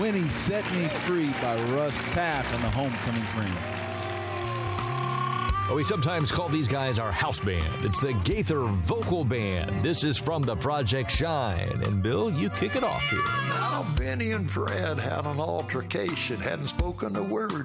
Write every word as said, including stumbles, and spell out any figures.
When He Set Me Free by Russ Taff and the Homecoming Friends. Well, we sometimes call these guys our house band. It's the Gaither Vocal Band. This is from the Project Shine. And Bill, you kick it off here. Now, Benny and Fred had an altercation, hadn't spoken a word